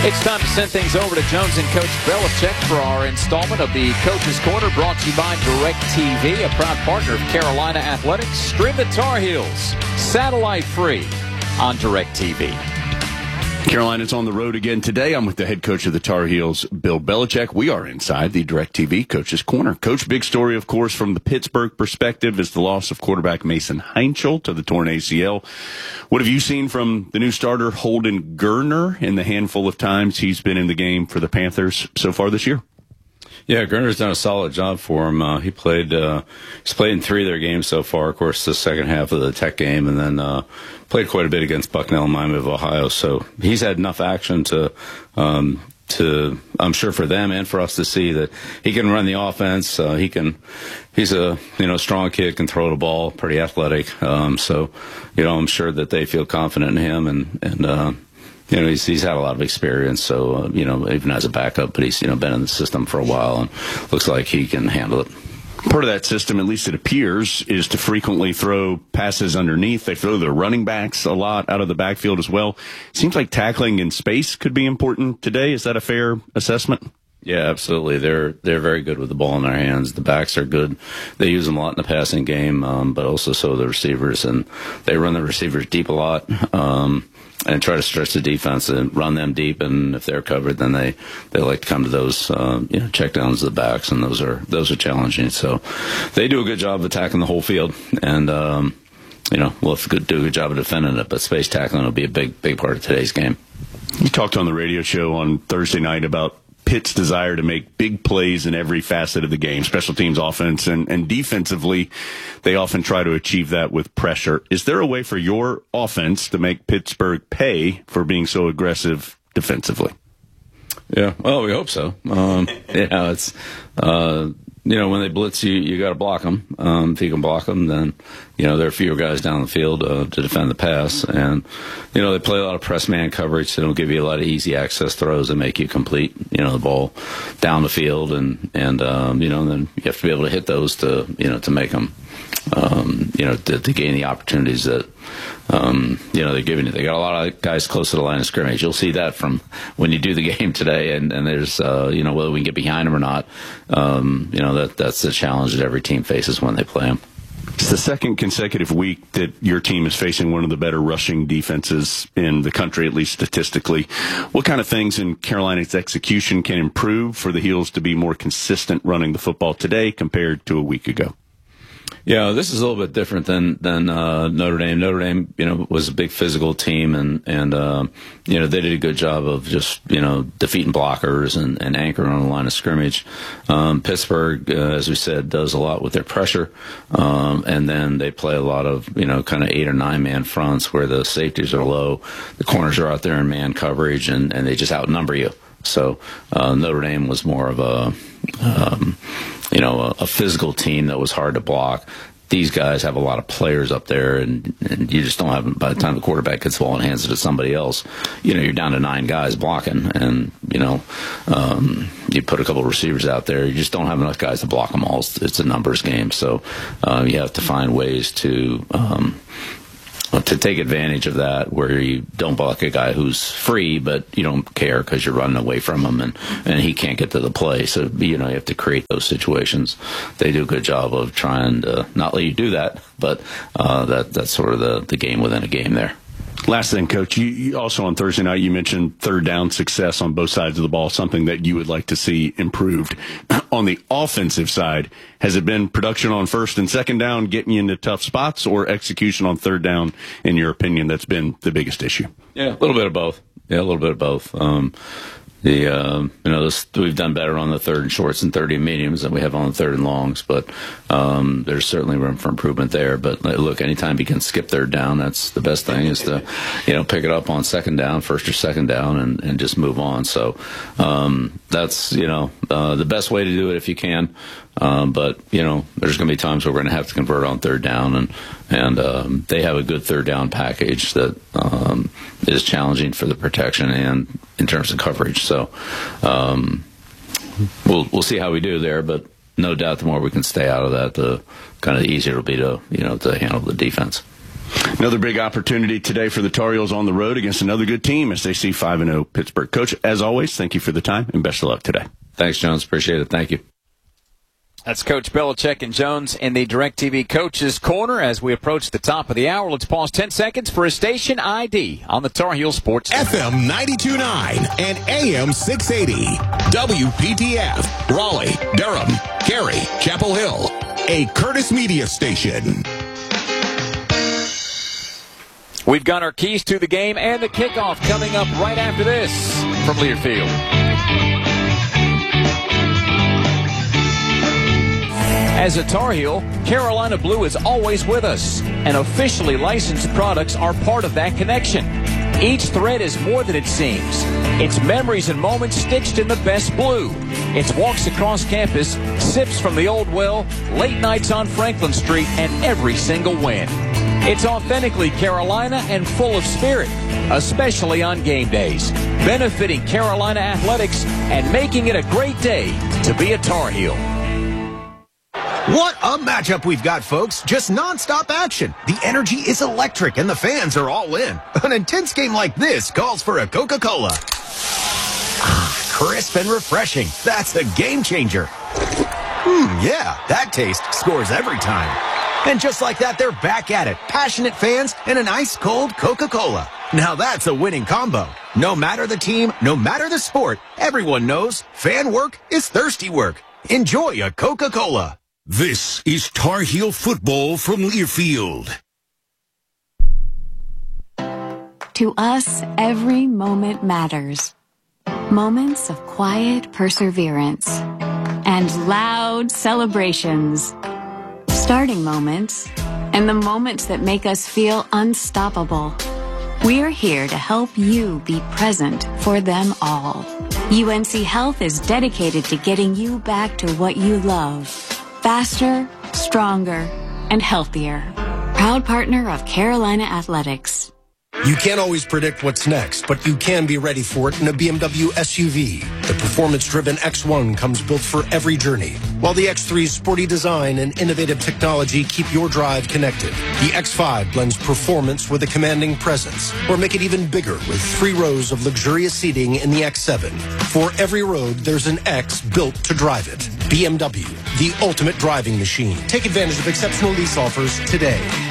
It's time to send things over to Jones and Coach Belichick for our installment of the Coach's Corner, brought to you by DirecTV, a proud partner of Carolina Athletics. Stream the Tar Heels satellite free on DirecTV. Carolina's on the road again today. I'm with the head coach of the Tar Heels, Bill Belichick. We are inside the DirecTV Coach's Corner. Coach, big story, of course, from the Pittsburgh perspective is the loss of quarterback Mason Heinchel to the torn ACL. What have you seen from the new starter, Holden Geriner, in the handful of times he's been in the game for the Panthers so far this year? Yeah, Geriner's done a solid job for him. He's played in 3 of their games so far. Of course, the second half of the Tech game, and then played quite a bit against Bucknell and Miami of Ohio. So he's had enough action to I'm sure for them and for us to see that he can run the offense. He's a strong kid, can throw the ball, pretty athletic. So I'm sure that they feel confident in him and. He's had a lot of experience, so, even as a backup, but he's, been in the system for a while and looks like he can handle it. Part of that system, at least it appears, is to frequently throw passes underneath. They throw their running backs a lot out of the backfield as well. Seems like tackling in space could be important today. Is that a fair assessment? Yeah, absolutely. They're very good with the ball in their hands. The backs are good. They use them a lot in the passing game, but also so the receivers, and they run the receivers deep a lot. And try to stretch the defense and run them deep, and if they're covered, then they like to come to those check downs to the backs, and those are challenging. So they do a good job of attacking the whole field, and we'll have to do a good job of defending it. But space tackling will be a big part of today's game. You talked on the radio show on Thursday night about Pitt's desire to make big plays in every facet of the game, special teams, offense, and defensively. They often try to achieve that with pressure. Is there a way for your offense to make Pittsburgh pay for being so aggressive defensively? Yeah, well, we hope so. It's when they blitz you got to block them. If you can block them, then there are fewer guys down the field to defend the pass, and they play a lot of press man coverage. So they'll give you a lot of easy access throws that make you complete the ball down the field, and then you have to be able to hit those to make them to gain the opportunities that they're giving you. They got a lot of guys close to the line of scrimmage. You'll see that from when you do the game today, and there's whether we can get behind them or not. That's the challenge that every team faces when they play them. It's the second consecutive week that your team is facing one of the better rushing defenses in the country, at least statistically. What kind of things in Carolina's execution can improve for the Heels to be more consistent running the football today compared to a week ago? Yeah, this is a little bit different than Notre Dame. Notre Dame, was a big physical team, and they did a good job of just defeating blockers and anchoring on the line of scrimmage. Pittsburgh, as we said, does a lot with their pressure, and then they play a lot of kind of 8 or 9 man fronts where the safeties are low, the corners are out there in man coverage, and they just outnumber you. So Notre Dame was more of a physical team that was hard to block. These guys have a lot of players up there, and you just don't have, by the time the quarterback gets the ball and hands it to somebody else, you're down to 9 guys blocking, and, you put a couple of receivers out there, you just don't have enough guys to block them all. It's a numbers game, so you have to find ways to take advantage of that, where you don't block a guy who's free, but you don't care because you're running away from him and he can't get to the play. So, you have to create those situations. They do a good job of trying to not let you do that, but that's sort of the game within a game there. Last thing, Coach, you also on Thursday night, you mentioned third down success on both sides of the ball, something that you would like to see improved. On the offensive side, has it been production on first and second down getting you into tough spots, or execution on third down, in your opinion, that's been the biggest issue? Yeah, a little bit of both. We've done better on the third and shorts and 30 and mediums than we have on the third and longs, but there's certainly room for improvement there. But look, anytime you can skip third down, that's the best thing, is to pick it up on second down, first or second down, and just move on. So that's the best way to do it if you can. But there's going to be times where we're going to have to convert on third down, and they have a good third down package that is challenging for the protection and in terms of coverage. So we'll see how we do there, but no doubt the more we can stay out of that, the kind of easier it'll be to handle the defense. Another big opportunity today for the Tar Heels on the road against another good team as they see 5-0 Pittsburgh. Coach, as always, thank you for the time and best of luck today. Thanks, Jones. Appreciate it. Thank you. That's Coach Belichick and Jones in the DirecTV Coaches Corner. As we approach the top of the hour, let's pause 10 seconds for a station ID on the Tar Heel Sports FM 92.9 and AM 680. WPTF, Raleigh, Durham, Cary, Chapel Hill. A Curtis Media station. We've got our keys to the game and the kickoff coming up right after this from Learfield. As a Tar Heel, Carolina Blue is always with us, and officially licensed products are part of that connection. Each thread is more than it seems. It's memories and moments stitched in the best blue. It's walks across campus, sips from the old well, late nights on Franklin Street, and every single win. It's authentically Carolina and full of spirit, especially on game days, benefiting Carolina athletics and making it a great day to be a Tar Heel. What a matchup we've got, folks. Just nonstop action. The energy is electric and the fans are all in. An intense game like this calls for a Coca-Cola. Crisp and refreshing. That's a game changer. Yeah, that taste scores every time. And just like that, they're back at it. Passionate fans and an ice-cold Coca-Cola. Now that's a winning combo. No matter the team, no matter the sport, everyone knows fan work is thirsty work. Enjoy a Coca-Cola. This is Tar Heel football from Learfield. To us, every moment matters. Moments of quiet perseverance and loud celebrations. Starting moments and the moments that make us feel unstoppable. We're here to help you be present for them all. UNC Health is dedicated to getting you back to what you love. Faster, stronger, and healthier. Proud partner of Carolina Athletics. You can't always predict what's next, but you can be ready for it in a BMW SUV. The performance-driven X1 comes built for every journey, while the X3's sporty design and innovative technology keep your drive connected. The X5 blends performance with a commanding presence, or make it even bigger with 3 rows of luxurious seating in the X7. For every road, there's an X built to drive it. BMW, the ultimate driving machine. Take advantage of exceptional lease offers today.